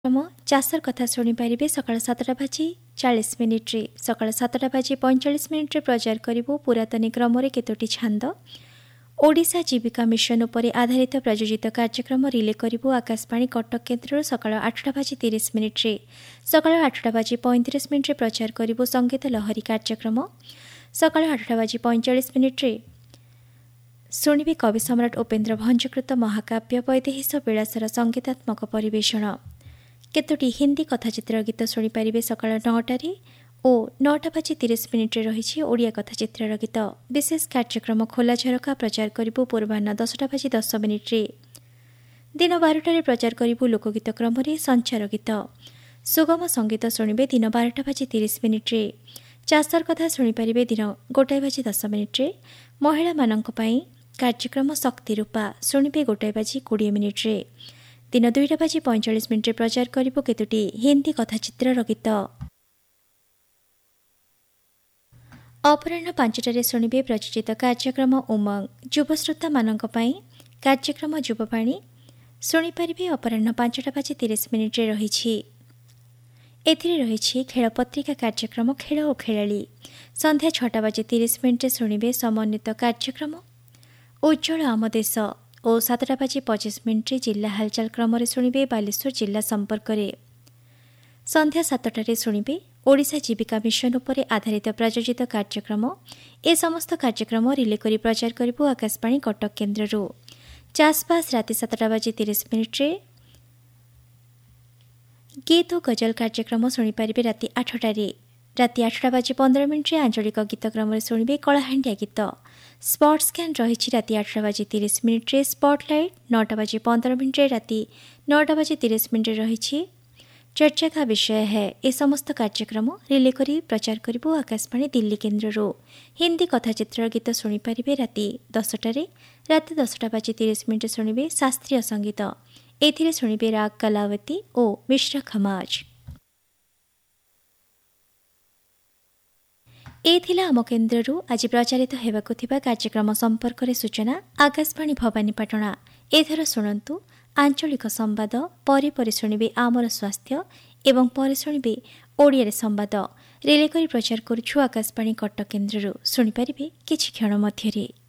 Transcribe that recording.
कार्यक्रम चाषर कथा शुणिपारे सकाळ 7टा बाजी 40 मिनिट्रे सकाळ 7टा बाजी 45 मिनिट्रे प्रचार करिबो पुरातनी क्रमरे केतोटी छांद ओडिशा जीविका मिशन उपरे आधारित प्रायोजित कार्यक्रम रिले करिबो आकाशवाणी कटक केन्द्र सकाळ 8टा बाजी 30 मिनिट्रे सकाळ 8टा बाजी 35 मिनिट्रे प्रचार करिबो संगीत लहरी कार्यक्रम सकाळ 8टा बाजी 45 मिनिट्रे शुणिबे कवि सम्राट उपेन्द्र भंजकृत महाकाव्य वैदेहिश विलासर संगीतात्मक परिवेषण केतोटी हिंदी कथाचित्र गीत शुणिपारे सकाळ 9टारे ओ 9टा बाजी 30 मिनिट्रे रही ओडिया कथाचित्र गीत विशेष कार्यक्रम खोला झरका प्रचार करिबो पूर्वाह्न 10टा बाजी 10 मिनिट्रे दिन 12टारे प्रचार करिबो लोकगीत क्रमरे संचार गीत सुगम संगीत शुणिबे दिन 12टा बाजी 30 मिनिट्रे चाषर कथा शुणिपारे दिन 1 बाजी 10 मिनिट्रे महिला मानक पई कार्यक्रम शक्ति रूपा शुणिबे 1 बाजी 20 मिनिट्रे दिन 2टा बाजी 45 मिनिट्रे प्रचार करिबो केतोटी हिंदी कथाचित्र गीत अपराह्न 5टारे शुणिबे प्रचित कार्यक्रम उमंग युवश्रोता मानक पई कार्यक्रम युववाणी शुणिपारे अपराह्न 5टा बाजी 30 मिनिट्रे रही एथिरे रही खेल पत्रिका कार्यक्रम खेल और खेलाड़ी संध्या 6टा बाजी 30 मिनिट्रे शुणिबे समन्वित कार्यक्रम उज्जवल आम देश और 7टा बाजी 25 मिनिट्रे जिला हालचाल क्रमरे शुणिबे बालेश्वर जिला संपर्क संध्या 7टारे शुणिबे ओडिशा जीविका मिशन उपरे आधारित प्रायोजित कार्यक्रम ए समस्त कार्यक्रम रिले करी प्रचार करिबो आकाशवाणी कटक केन्द्ररू चाषबास राति 7टा बाजी 30 मिनिट्रे गीत और गजल कार्यक्रम शुणिपारे राति 8टारे राति 8टा बाजी 15 मिनिट्रे आंचलिक गीत क्रम शुणिबे कलाहांडिया गीत स्पॉट स्कैन रही राति 8टा बाजी 30 मिनिट्रे स्पॉटलाइट 9टा बाजी 15 मिनिट्रे राति 9टा बाजी 30 मिनिट्रे रही चर्चा का विषय है ए समस्त कार्यक्रम रिले करी प्रचार करिबो आकाशवाणी दिल्ली केन्द्ररू हिंदी कथाचित्र गीत शुणिपारे राति 10टारे राति 10टा बाजी 30 मिनिट्रे शुणिबे शास्त्रीय संगीत एथिरे शुणिबे राग कलावती और मिश्र खमाज एथिला आम केन्द्ररू आज प्रचारित हेबाकु थिबा कार्यक्रम संपर्क रे सूचना आकाशवाणी भवानीपाटना एथर शुणन्तु आंचलिक संवाद परे शुणिबे आमर स्वास्थ्य एवं परे शुणिबे ओडिया रे संवाद रिले करी प्रचार करूछु आकाशवाणी कटक केन्द्ररू शुणिपारिबे किछि क्षण मध्यरे।